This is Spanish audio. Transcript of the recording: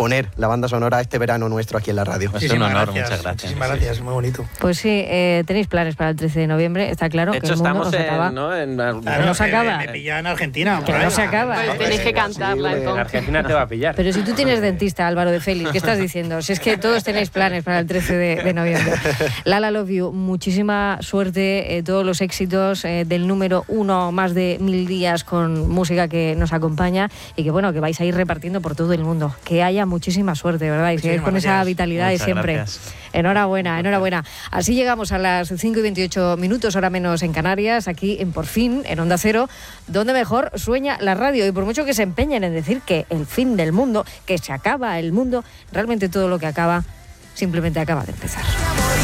poner la banda sonora a este verano nuestro aquí en la radio. Es un honor, muchas gracias. Muchísimas gracias, muy bonito. Pues sí, tenéis planes para el 13 de noviembre, está claro. De que hecho, el mundo estamos no se acaba. Claro, no se acaba. Me pilla en Argentina. Que no se acaba. Tenéis que cantarla En entonces. Argentina te va a pillar. Pero si tú tienes dentista, Álvaro de Félix, ¿qué estás diciendo? Si es que todos tenéis planes para el 13 de noviembre. Lala Love You, muchísima suerte, todos los éxitos del número 1, más de 1000 días con música que nos acompaña y que bueno, que vais a ir repartiendo por todo el mundo. Que haya muchísima suerte, ¿verdad? Y seguir con esa vitalidad de siempre. Gracias. Enhorabuena, enhorabuena. Así llegamos a las 5:28, hora menos en Canarias, aquí en Por Fin, en Onda Cero, donde mejor sueña la radio. Y por mucho que se empeñen en decir que el fin del mundo, que se acaba el mundo, realmente todo lo que acaba simplemente acaba de empezar.